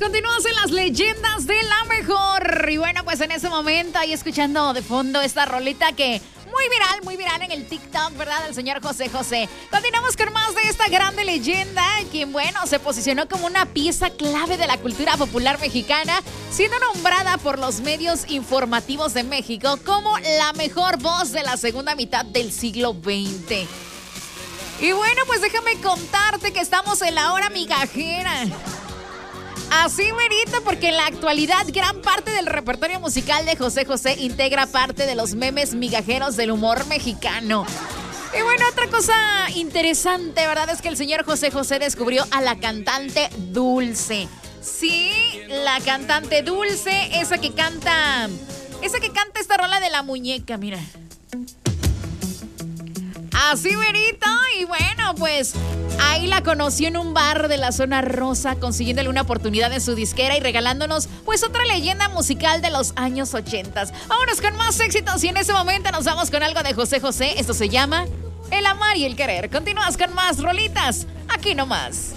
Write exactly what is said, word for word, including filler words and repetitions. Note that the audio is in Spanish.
Continúas en las leyendas de la mejor. Y bueno, pues en ese momento ahí escuchando de fondo esta rolita que muy viral, muy viral en el TikTok, ¿verdad? Del señor José José. Continuamos con más de esta grande leyenda, quien, bueno, se posicionó como una pieza clave de la cultura popular mexicana, siendo nombrada por los medios informativos de México como la mejor voz de la segunda mitad del siglo veinte. Y bueno, pues déjame contarte que estamos en la hora migajera. Así merito, porque en la actualidad gran parte del repertorio musical de José José integra parte de los memes migajeros del humor mexicano. Y bueno, otra cosa interesante, ¿verdad? Es que el señor José José descubrió a la cantante Dulce. Sí, la cantante Dulce, esa que canta, esa que canta esta rola de la muñeca, mira. Así merito, y bueno, pues ahí la conoció en un bar de la zona rosa, consiguiéndole una oportunidad en su disquera y regalándonos pues otra leyenda musical de los años ochentas. Vámonos con más éxitos y en ese momento nos vamos con algo de José José. Esto se llama El Amar y el Querer. Continúas con más rolitas, aquí nomás.